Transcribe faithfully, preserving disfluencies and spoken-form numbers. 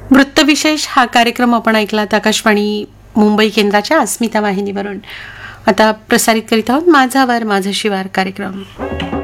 वृत्तविशेष हा कार्यक्रम आपण ऐकलात आकाशवाणी मुंबई केंद्राच्या अस्मिता वाहिनीवरून. आता प्रसारित करीत आहोत माझा वार माझा शिवार कार्यक्रम.